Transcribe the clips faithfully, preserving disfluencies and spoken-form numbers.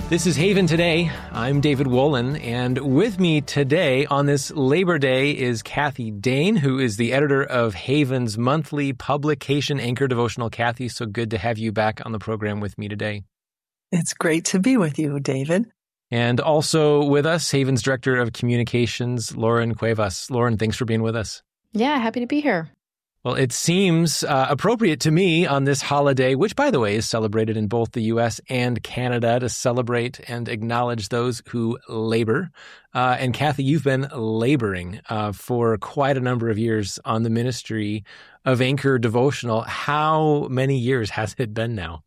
This is Haven Today. I'm David Wolin, and with me today on this Labor Day is Kathy Dane, who is the editor of Haven's monthly publication Anchor Devotional. Kathy, so good to have you back on the program with me today. It's great to be with you, David. And also with us, Haven's Director of Communications, Lauren Cuevas. Lauren, thanks for being with us. Yeah, happy to be here. Well, it seems uh, appropriate to me on this holiday, which, by the way, is celebrated in both the U S and Canada, to celebrate and acknowledge those who labor. Uh, and Kathy, you've been laboring uh, for quite a number of years on the ministry of Anchor Devotional. How many years has it been now?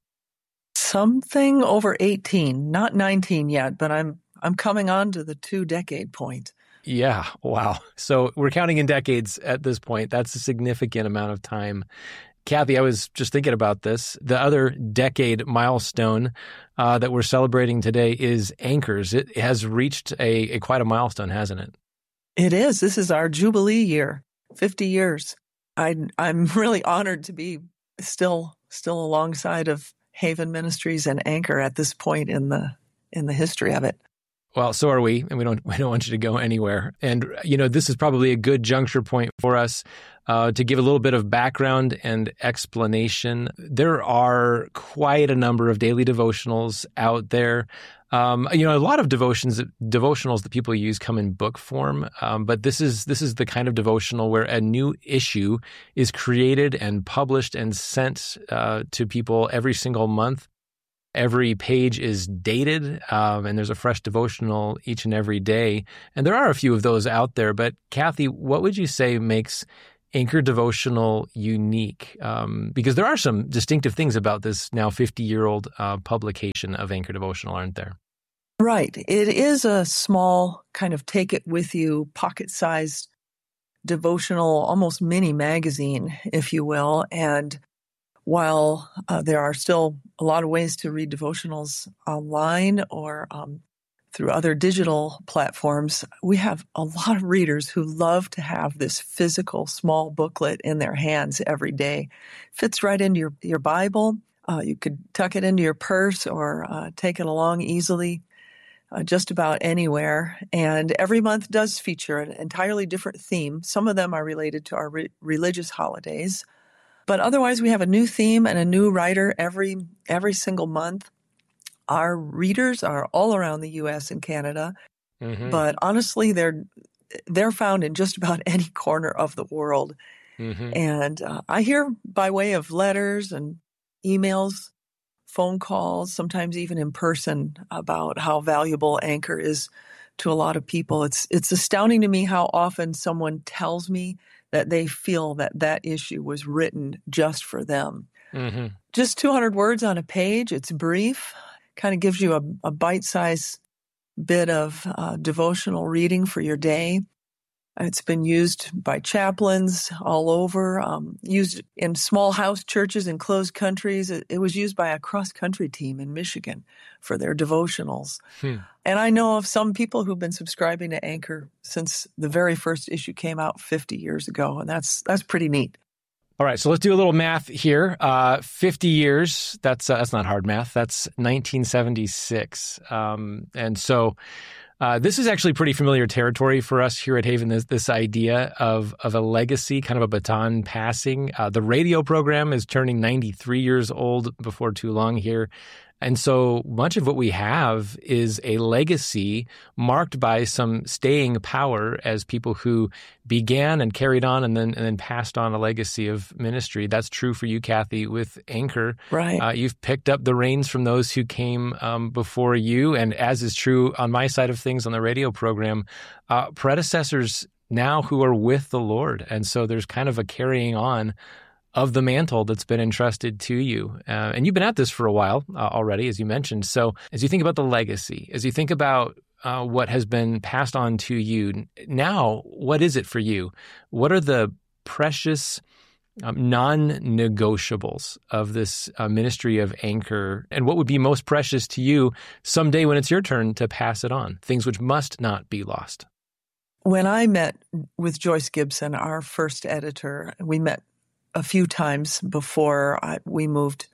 Something over eighteen, not nineteen yet, but I'm I'm coming on to the two-decade point. Yeah, wow. So we're counting in decades at this point. That's a significant amount of time. Kathy, I was just thinking about this. The other decade milestone uh, that we're celebrating today is Anchors. It has reached a, a quite a milestone, hasn't it? It is. This is our Jubilee year, fifty years. I, I'm really honored to be still still alongside of Haven Ministries and Anchor at this point in the in the history of it. Well, so are we, and we don't we don't want you to go anywhere. And, you know, this is probably a good juncture point for us uh, to give a little bit of background and explanation. There are quite a number of daily devotionals out there. Um, you know, a lot of devotions, devotionals that people use come in book form, um, but this is this is the kind of devotional where a new issue is created and published and sent uh, to people every single month. Every page is dated, um, and there's a fresh devotional each and every day. And there are a few of those out there. But Kathy, what would you say makes Anchor Devotional unique? Um, because there are some distinctive things about this now fifty-year-old uh, publication of Anchor Devotional, aren't there? Right. It is a small kind of take-it-with-you, pocket-sized devotional, almost mini magazine, if you will. And while uh, there are still a lot of ways to read devotionals online or um, through other digital platforms, we have a lot of readers who love to have this physical small booklet in their hands every day. Fits right into your, your Bible. Uh, you could tuck it into your purse or uh, take it along easily uh, just about anywhere. And every month does feature an entirely different theme. Some of them are related to our re- religious holidays. But otherwise, we have a new theme and a new writer every every single month. Our readers are all around the U S and Canada, mm-hmm. but honestly, they're they're found in just about any corner of the world. Mm-hmm. And uh, I hear by way of letters and emails, phone calls, sometimes even in person, about how valuable Anchor is to a lot of people. It's it's astounding to me how often someone tells me that they feel that that issue was written just for them. Mm-hmm. Just two hundred words on a page. It's brief, kind of gives you a, a bite-sized bit of uh, devotional reading for your day. It's been used by chaplains all over, um, used in small house churches in closed countries. It, it was used by a cross-country team in Michigan for their devotionals. Hmm. And I know of some people who've been subscribing to Anchor since the very first issue came out fifty years ago, and that's that's pretty neat. All right, so let's do a little math here. Uh, fifty years, that's uh, that's not hard math. That's nineteen seventy-six. Um, and so... Uh, this is actually pretty familiar territory for us here at Haven, this, this idea of, of a legacy, kind of a baton passing. Uh, the radio program is turning ninety-three years old before too long here. And so much of what we have is a legacy marked by some staying power as people who began and carried on and then and then passed on a legacy of ministry. That's true for you, Kathy, with Anchor. Right. Uh, you've picked up the reins from those who came um, before you. And as is true on my side of things on the radio program, uh, predecessors now who are with the Lord. And so there's kind of a carrying on of the mantle that's been entrusted to you. Uh, and you've been at this for a while uh, already, as you mentioned. So as you think about the legacy, as you think about uh, what has been passed on to you, now, what is it for you? What are the precious um, non-negotiables of this uh, ministry of Anchor? And what would be most precious to you someday when it's your turn to pass it on? Things which must not be lost. When I met with Joyce Gibson, our first editor, we met a few times before I, we moved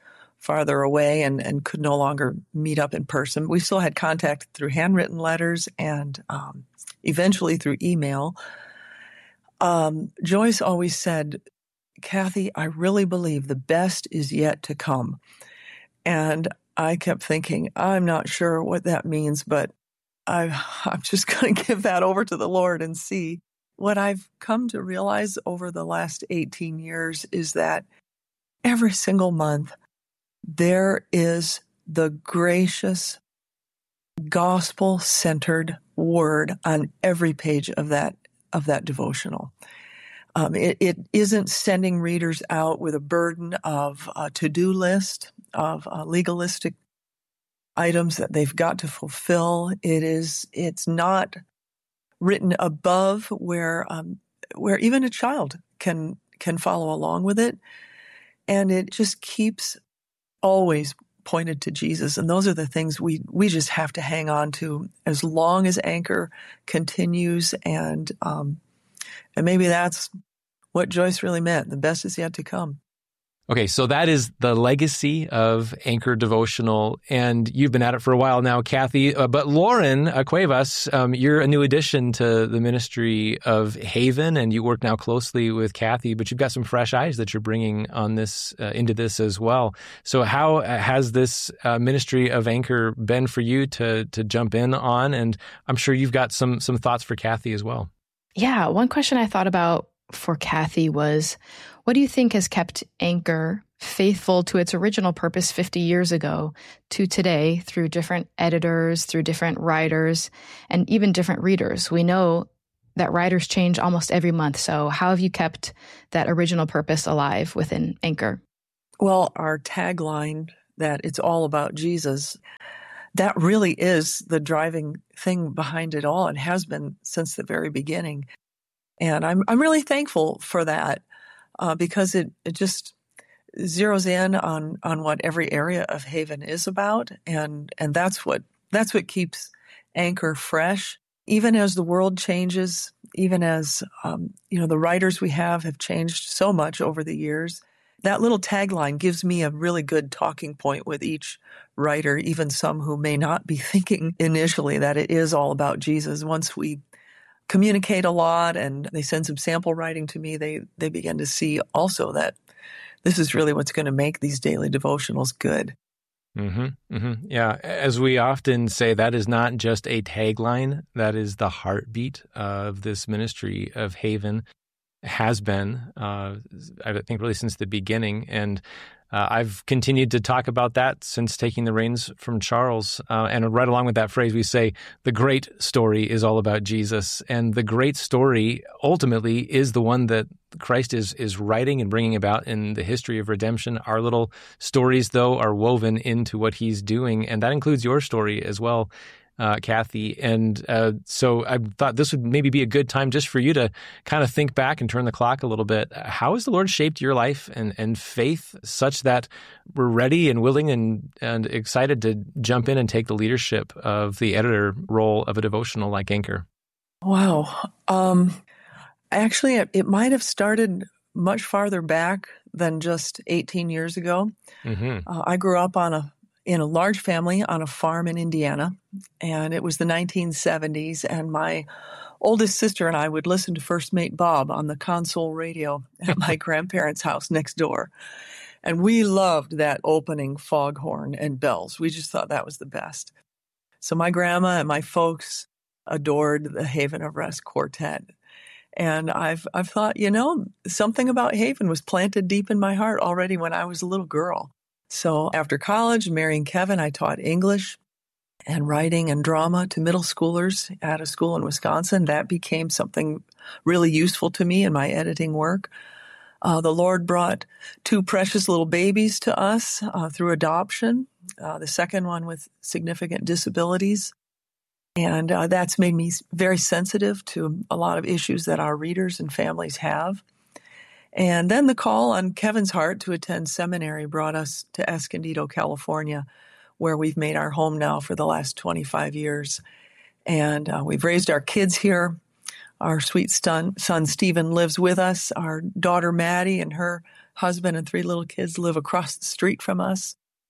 farther away and, and could no longer meet up in person. We still had contact through handwritten letters and um, eventually through email. Um, Joyce always said, Kathy, I really believe the best is yet to come. And I kept thinking, I'm not sure what that means, but I, I'm just going to give that over to the Lord and see. What I've come to realize over the last eighteen years is that every single month there is the gracious, gospel-centered word on every page of that of that devotional. Um, it, it isn't sending readers out with a burden of a to-do list, of uh, legalistic items that they've got to fulfill. It is. It's not written above where um, where even a child can can follow along with it, and it just keeps always pointed to Jesus. And those are the things we we just have to hang on to as long as Anchor continues. And um, and maybe that's what Joyce really meant. The best is yet to come. Okay, so that is the legacy of Anchor Devotional, and you've been at it for a while now, Kathy. Uh, but Lauren uh, Cuevas, um, you're a new addition to the ministry of Haven, and you work now closely with Kathy, but you've got some fresh eyes that you're bringing on this uh, into this as well. So how has this uh, ministry of Anchor been for you to to jump in on? And I'm sure you've got some some thoughts for Kathy as well. Yeah, one question I thought about for Kathy was, what do you think has kept Anchor faithful to its original purpose fifty years ago to today through different editors, through different writers, and even different readers? We know that writers change almost every month. So how have you kept that original purpose alive within Anchor? Well, our tagline that it's all about Jesus, that really is the driving thing behind it all and has been since the very beginning. And I'm I'm really thankful for that uh, because it, it just zeroes in on, on what every area of Haven is about, and and that's what that's what keeps Anchor fresh, even as the world changes, even as um, you know the writers we have have changed so much over the years. That little tagline gives me a really good talking point with each writer, even some who may not be thinking initially that it is all about Jesus. Once we communicate a lot and they send some sample writing to me, they they begin to see also that this is really what's going to make these daily devotionals good. Mm-hmm, mm-hmm. Yeah, as we often say, that is not just a tagline, that is the heartbeat of this ministry of Haven. Has been, uh, I think, really since the beginning. And uh, I've continued to talk about that since taking the reins from Charles. Uh, and right along with that phrase, we say the great story is all about Jesus. And the great story ultimately is the one that Christ is is writing and bringing about in the history of redemption. Our little stories, though, are woven into what he's doing. And that includes your story as well, Uh, Kathy. And uh, so I thought this would maybe be a good time just for you to kind of think back and turn the clock a little bit. How has the Lord shaped your life and, and faith such that we're ready and willing and, and excited to jump in and take the leadership of the editor role of a devotional like Anchor? Wow. Um, actually, it, it might have started much farther back than just eighteen years ago. Mm-hmm. Uh, I grew up on a in a large family on a farm in Indiana, and it was the nineteen seventies, and my oldest sister and I would listen to First Mate Bob on the console radio at my grandparents' house next door. And we loved that opening foghorn and bells. We just thought that was the best. So my grandma and my folks adored the Haven of Rest Quartet. And I've I've thought, you know, something about Haven was planted deep in my heart already when I was a little girl. So after college, marrying Kevin, I taught English and writing and drama to middle schoolers at a school in Wisconsin. That became something really useful to me in my editing work. Uh, the Lord brought two precious little babies to us uh, through adoption, uh, the second one with significant disabilities. And uh, that's made me very sensitive to a lot of issues that our readers and families have. And then the call on Kevin's heart to attend seminary brought us to Escondido, California, where we've made our home now for the last twenty-five years. And uh, we've raised our kids here. Our sweet son, son Stephen lives with us. Our daughter Maddie and her husband and three little kids live across the street from us.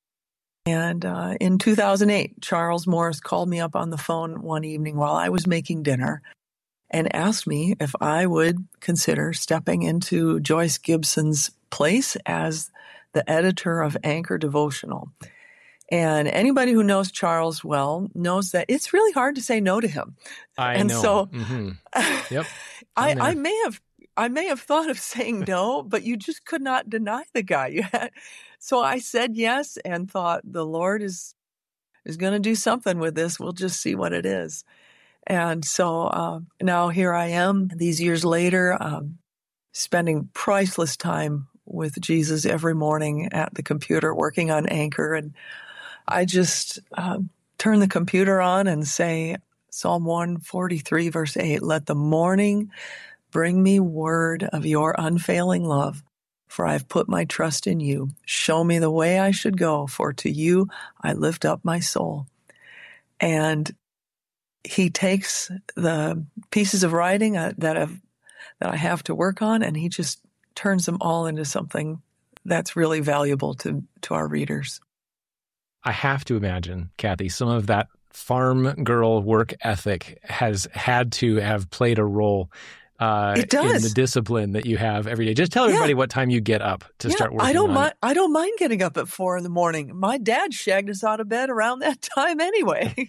And uh, in two thousand eight, Charles Morris called me up on the phone one evening while I was making dinner and asked me if I would consider stepping into Joyce Gibson's place as the editor of Anchor Devotional. And anybody who knows Charles well knows that it's really hard to say no to him. I and know. so Mm-hmm. Yep. I, I may have I may have thought of saying no, but you just could not deny the guy. You had, so I said yes and thought the Lord is is going to do something with this. We'll just see what it is. And so uh, now here I am, these years later, um, spending priceless time with Jesus every morning at the computer, working on Anchor. And I just uh, turn the computer on and say, Psalm one forty-three, verse eight, let the morning bring me word of your unfailing love, for I have put my trust in you. Show me the way I should go, for to you I lift up my soul. And he takes the pieces of writing that I've, that I have to work on, and he just turns them all into something that's really valuable to, to our readers. I have to imagine, Kathy, some of that farm girl work ethic has had to have played a role uh, it does. in the discipline that you have every day. Just tell everybody yeah. what time you get up to yeah, start working I don't on mind. it. I don't mind getting up at four in the morning. My dad shagged us out of bed around that time anyway.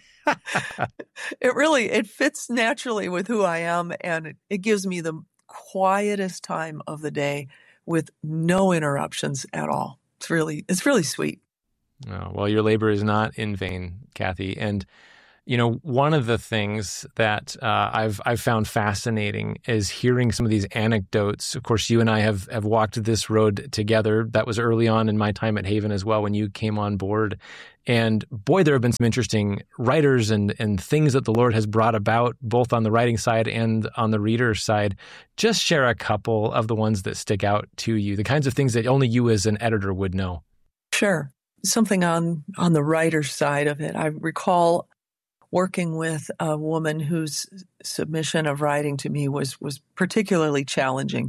It really, it fits naturally with who I am, and it, it gives me the quietest time of the day with no interruptions at all. It's really, it's really sweet. Oh, well, your labor is not in vain, Kathy. And, you know, one of the things that uh, I've I've found fascinating is hearing some of these anecdotes. Of course, you and I have, have walked this road together. That was early on in my time at Haven as well when you came on board. And boy, there have been some interesting writers and, and things that the Lord has brought about, both on the writing side and on the reader side. Just share a couple of the ones that stick out to you, the kinds of things that only you as an editor would know. Sure. Something on, on the writer's side of it. I recall working with a woman whose submission of writing to me was, was particularly challenging.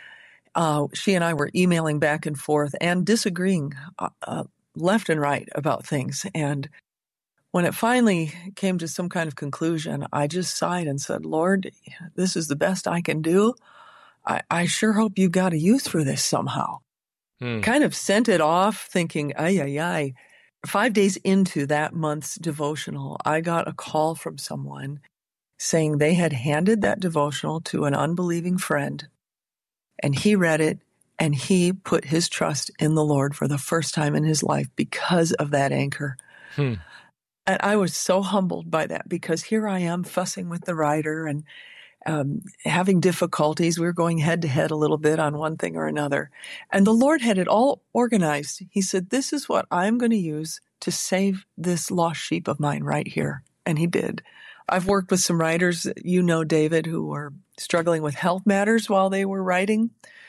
Uh, she and I were emailing back and forth and disagreeing uh, uh, left and right about things. And when it finally came to some kind of conclusion, I just sighed and said, Lord, this is the best I can do. I, I sure hope you've got a use for this somehow. Hmm. Kind of sent it off thinking, ay, ay, ay. Five days into that month's devotional, I got a call from someone saying they had handed that devotional to an unbelieving friend, and he read it, and he put his trust in the Lord for the first time in his life because of that anchor. Hmm. And I was so humbled by that, because here I am fussing with the writer and um, having difficulties. We were going head to head a little bit on one thing or another. And the Lord had it all organized. He said, this is what I'm going to use to save this lost sheep of mine right here. And he did. I've worked with some writers, you know, David, who were struggling with health matters while they were writing.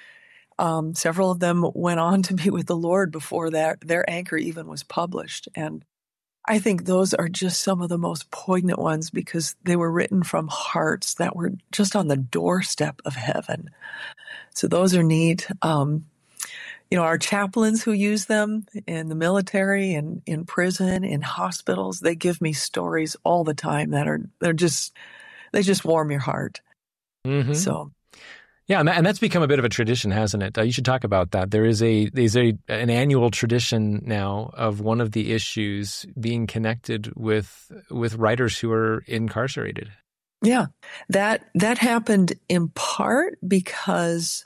Um, several of them went on to be with the Lord before that their anchor even was published. And I think those are just some of the most poignant ones, because they were written from hearts that were just on the doorstep of heaven. So those are neat. Um, you know, our chaplains who use them in the military and in prison, in hospitals, they give me stories all the time that are, they're just, they just warm your heart. Mm-hmm. So. Yeah, and, that, and that's become a bit of a tradition, hasn't it? Uh, you should talk about that. There is a there's a an annual tradition now of one of the issues being connected with with writers who are incarcerated. Yeah, that that happened in part because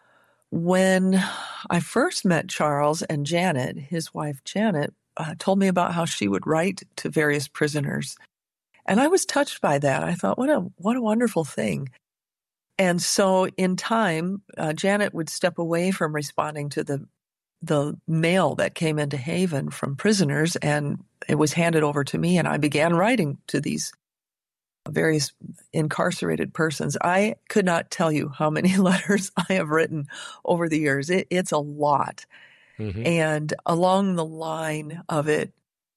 when I first met Charles and Janet, his wife Janet, uh, told me about how she would write to various prisoners, and I was touched by that. I thought, what a what a wonderful thing. And so in time, uh, Janet would step away from responding to the the mail that came into Haven from prisoners, and it was handed over to me, and I began writing to these various incarcerated persons. I could not tell you how many letters I have written over the years. It, it's a lot. Mm-hmm. And along the line of it,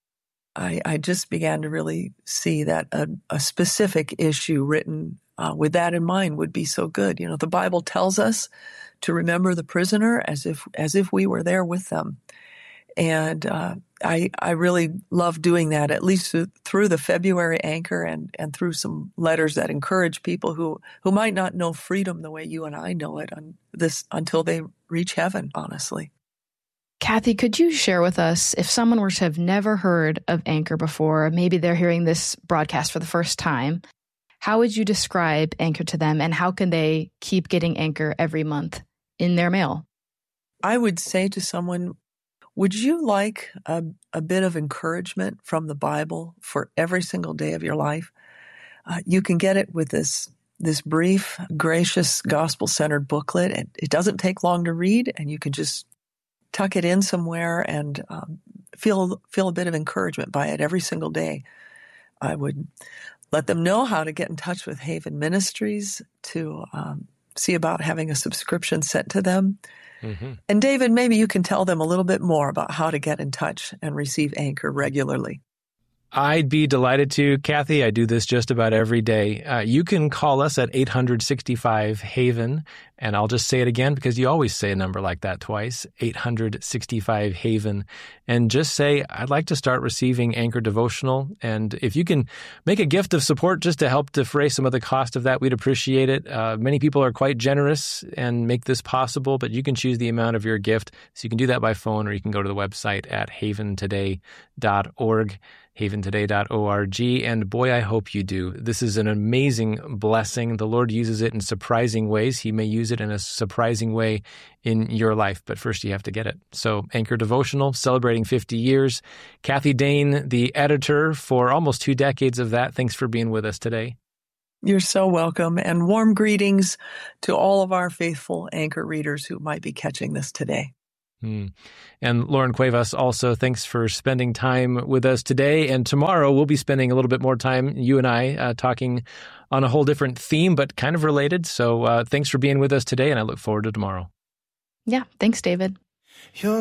I, I just began to really see that a, a specific issue written Uh, with that in mind would be so good. You know, the Bible tells us to remember the prisoner as if as if we were there with them. And uh, I I really love doing that, at least through the February Anchor and, and through some letters that encourage people who, who might not know freedom the way you and I know it on this until they reach heaven, honestly. Kathy, could you share with us, if someone were to have never heard of Anchor before, maybe they're hearing this broadcast for the first time, how would you describe Anchor to them, and how can they keep getting Anchor every month in their mail? I would say to someone, would you like a, a bit of encouragement from the Bible for every single day of your life? Uh, you can get it with this this brief, gracious, gospel-centered booklet. It, it doesn't take long to read, and you can just tuck it in somewhere and um, feel feel a bit of encouragement by it every single day. I would let them know how to get in touch with Haven Ministries to um, see about having a subscription sent to them. Mm-hmm. And David, maybe you can tell them a little bit more about how to get in touch and receive Anchor regularly. I'd be delighted to, Kathy. I do this just about every day. Uh, you can call us at eight hundred sixty-five Haven, and I'll just say it again because you always say a number like that twice, eight hundred sixty-five Haven, and just say, I'd like to start receiving Anchor Devotional. And if you can make a gift of support just to help defray some of the cost of that, we'd appreciate it. Uh, many people are quite generous and make this possible, but you can choose the amount of your gift. So you can do that by phone, or you can go to the website at haven today dot org. haven today dot org, and boy, I hope you do. This is an amazing blessing. The Lord uses it in surprising ways. He may use it in a surprising way in your life, but first you have to get it. So Anchor Devotional, celebrating fifty years. Kathy Dane, the editor for almost two decades of that. Thanks for being with us today. You're so welcome, and warm greetings to all of our faithful Anchor readers who might be catching this today. Hmm. And Lauren Cuevas, also, thanks for spending time with us today. And tomorrow we'll be spending a little bit more time, you and I, uh, talking on a whole different theme, but kind of related. So uh, thanks for being with us today, and I look forward to tomorrow. Yeah, thanks, David. You're